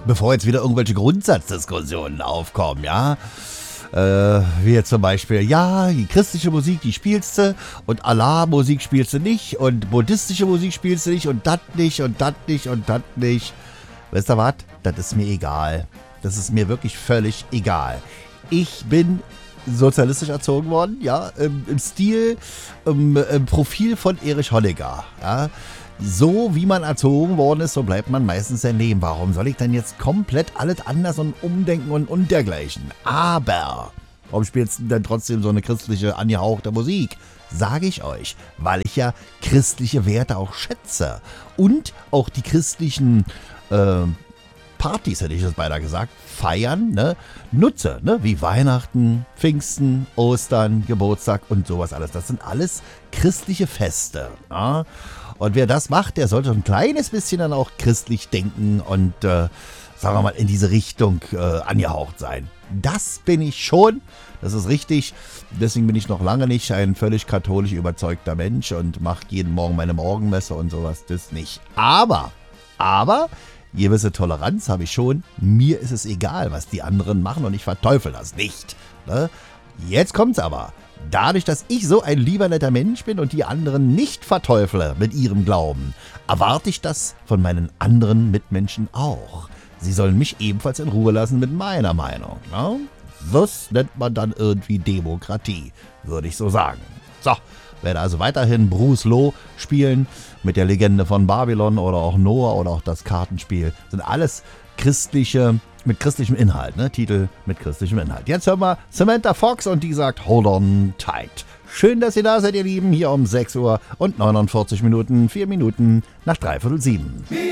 bevor jetzt wieder irgendwelche Grundsatzdiskussionen aufkommen, ja. Wie jetzt zum Beispiel, ja, die christliche Musik, die spielst du und Allah-Musik spielst du nicht und buddhistische Musik spielst du nicht und das nicht und das nicht und das nicht. Weißt du was? Das ist mir egal. Das ist mir wirklich völlig egal. Ich bin sozialistisch erzogen worden, ja, im Stil, im Profil von Erich Honecker, ja. So wie man erzogen worden ist, so bleibt man meistens sein Leben. Warum soll ich denn jetzt komplett alles anders und umdenken und dergleichen? Aber, warum spielst du denn trotzdem so eine christliche, angehauchte Musik? Sage ich euch, weil ich ja christliche Werte auch schätze. Und auch die christlichen Partys, hätte ich das beinahe gesagt, feiern, ne, nutze, ne, wie Weihnachten, Pfingsten, Ostern, Geburtstag und sowas alles. Das sind alles christliche Feste, ja? Und wer das macht, der sollte ein kleines bisschen dann auch christlich denken und, sagen wir mal, in diese Richtung angehaucht sein. Das bin ich schon, das ist richtig. Deswegen bin ich noch lange nicht ein völlig katholisch überzeugter Mensch und mache jeden Morgen meine Morgenmesse und sowas, das nicht. Aber, gewisse Toleranz habe ich schon. Mir ist es egal, was die anderen machen und ich verteufel das nicht. Ne? Jetzt kommt's aber. Dadurch, dass ich so ein lieber netter Mensch bin und die anderen nicht verteufle mit ihrem Glauben, erwarte ich das von meinen anderen Mitmenschen auch. Sie sollen mich ebenfalls in Ruhe lassen mit meiner Meinung. Ne? Das nennt man dann irgendwie Demokratie, würde ich so sagen. So, werde also weiterhin Bruce Loh spielen mit der Legende von Babylon oder auch Noah oder auch das Kartenspiel. Sind alles christliche, mit christlichem Inhalt, ne? Titel mit christlichem Inhalt. Jetzt hören wir Samantha Fox und die sagt Hold on tight. Schön, dass ihr da seid, ihr Lieben, hier um 6 Uhr und 49 Minuten, 4 Minuten nach 6:45.